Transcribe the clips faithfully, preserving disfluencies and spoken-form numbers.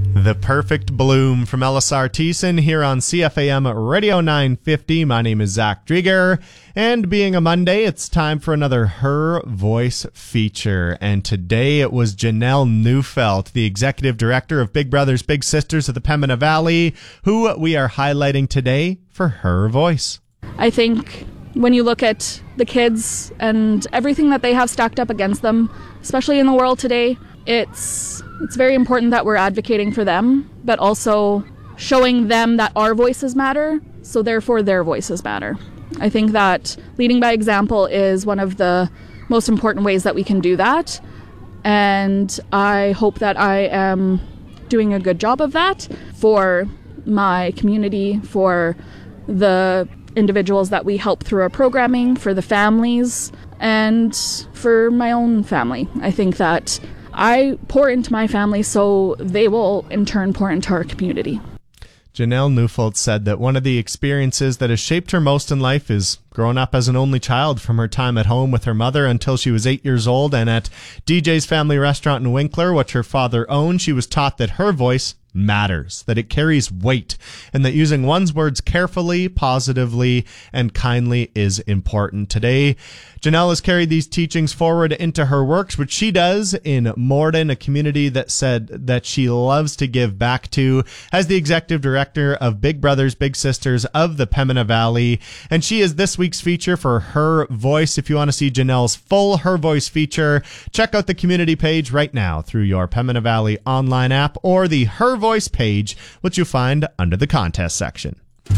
The Perfect Bloom from L S R Thiessen here on C F A M Radio nine fifty. My name is Zach Drieger, and being a Monday, it's time for another Her Voice feature. And today it was Janelle Neufeld, the Executive Director of Big Brothers Big Sisters of the Pembina Valley, who we are highlighting today for Her Voice. I think when you look at the kids and everything that they have stacked up against them, especially in the world today, it's it's very important that we're advocating for them, but also showing them that our voices matter, so therefore their voices matter. I think that leading by example is one of the most important ways that we can do that, and I hope that I am doing a good job of that for my community, for the individuals that we help through our programming, for the families, and for my own family. I think that I pour into my family, so they will in turn pour into our community. Janelle Neufeld said that one of the experiences that has shaped her most in life is growing up as an only child, from her time at home with her mother until she was eight years old, and at D J's Family Restaurant in Winkler, which her father owned. She was taught that her voice matters, that it carries weight, and that using one's words carefully, positively, and kindly is important. Today, Janelle has carried these teachings forward into her works, which she does in Morden, a community that said that she loves to give back to, as the Executive Director of Big Brothers Big Sisters of the Pembina Valley. And she is this week's feature for Her Voice. If you want to see Janelle's full Her Voice feature, check out the community page right now through your Pembina Valley online app or the Her Voice page, which you'll find under the contest section.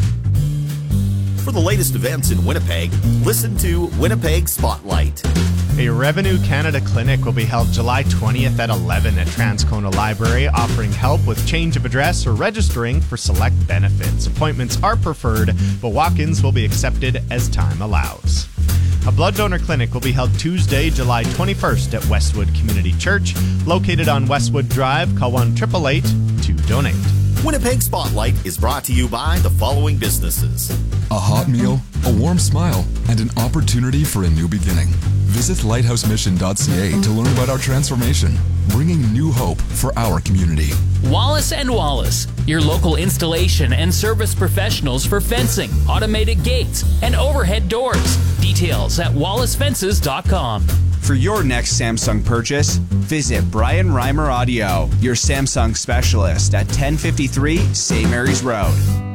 For the latest events in Winnipeg, listen to Winnipeg Spotlight. A Revenue Canada clinic will be held July twentieth at eleven at Transcona Library, offering help with change of address or registering for select benefits. Appointments are preferred, but walk-ins will be accepted as time allows. A blood donor clinic will be held Tuesday, July twenty-first at Westwood Community Church, located on Westwood Drive. Call one eight eight eight to donate. Winnipeg Spotlight is brought to you by the following businesses: a hot meal, a warm smile, and an opportunity for a new beginning. Visit lighthouse mission dot c a to learn about our transformation, bringing new hope for our community. Wallace and Wallace, your local installation and service professionals for fencing, automated gates, and overhead doors. Details at wallace fences dot com. For your next Samsung purchase, visit Brian Reimer Audio, your Samsung specialist at ten fifty-three Saint Mary's Road.